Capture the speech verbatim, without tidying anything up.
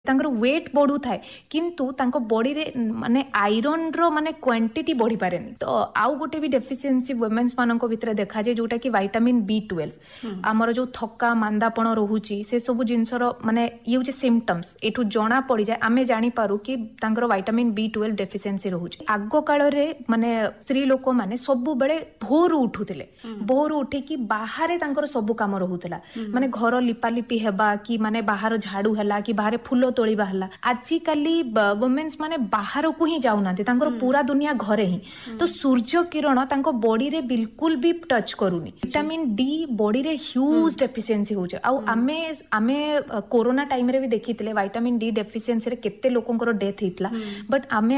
तांकर वेट बढ़ू थाए किंतु तांको बॉडी रे माने आयरन रो माने क्वांटिटी बढ़ी पारेनी। तो आउ गोटे भी डेफिशिएंसी वुमेन्स मानक भितर देखा जाए जोटा कि विटामिन बी ट्वेल्व आमर जो थका मांदापण रहुची से सब जिनसर माने ये होचे सिम्पटम्स एठू जना पड़ी जाए आमे जानि पारू कि तांकर विटामिन बी ट्वेल्व डेफिशिएंसी रहुची। आगो काल रे माने स्त्री लोक माने सबु बेले भोर उठुथिले भोर उठी कि बाहर तांकर सब काम रहुतला माने घर लिपालिपि हेबा कि माने बाहर झाड़ू हैला कि बाहर फूल तोड़ी बाहला। आजिकाली वुमेन्स माने बाहर को ही जाऊना पूरा दुनिया घरे ही तो सूर्य किरण तांको बॉडी रे बिल्कुल भी टच करूनी। विटामिन डी बॉडी रे ह्यूज डेफिशिएंसी होचे। आ आमे आमे कोरोना टाइम रे भी देखितले विटामिन डी डेफिशिएंसी रे केते लोकंकर डेथ हितला बट आमे